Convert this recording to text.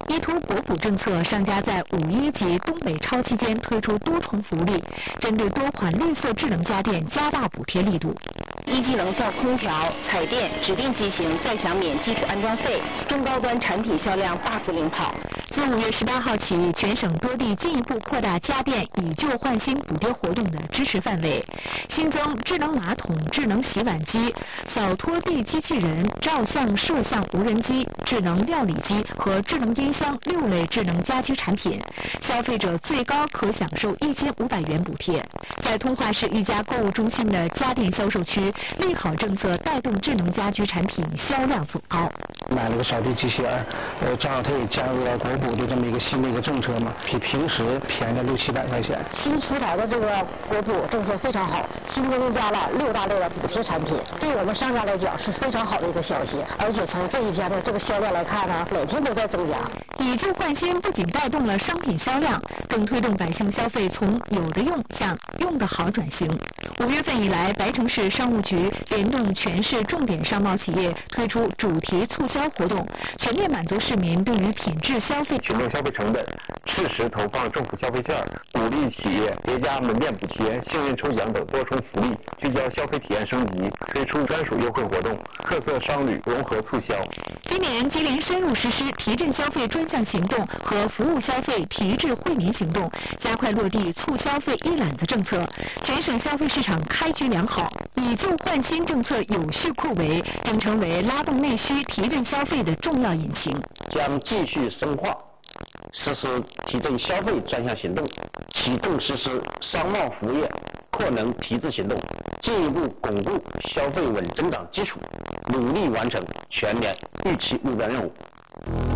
依图国补政策，商家在5.1及东北超期间推出多重福利，针对多款绿色智能家电加大补贴力度。 1级能效空调、彩电、指定机型再享免基础安装费，中高端产品销量大幅领跑。 自5月18号起，全省多地进一步扩大家电以旧换新补贴活动的支持范围，新增智能马桶、智能洗碗机、扫拖地机器人、照相摄像无人机、智能料理机和智能音箱6类智能家居产品，消费者最高可享受1500元补贴。在通化市一家购物中心的家电销售区，利好政策带动智能家居产品销量走高。 买了个扫地机器人，正好它也加入了国补的这么一个新的一个政策嘛，比平时便宜了600-700块钱。 新出台的这个国补政策非常好，新增加了6大类的补贴产品，对我们商家来讲是非常好的一个消息。而且从这一天的这个销量来看呢，每天都在增加。 以旧换新不仅带动了商品销量，更推动百姓消费从有的用向用得好转型。5月份以来，白城市商务局联动全市重点商贸企业推出主题促销活动，全面满足市民对于品质消费群众消费成本，适时投放政府消费券，鼓励企业叠加门店补贴、幸运抽奖等多重福利，聚焦消费体验升级，推出专属优惠活动，特色商旅融合促销。 今年吉林深入实施提振消费专项行动和服务消费提质惠民行动，加快落地促消费一揽子政策，全省消费市场开局良好，以旧换新政策有序扩围，正成为拉动内需、提振消费的重要引擎。 将继续深化实施提振消费专项行动，启动实施商贸服务业扩能提质行动，进一步巩固消费稳增长基础，努力完成全年预期目标任务。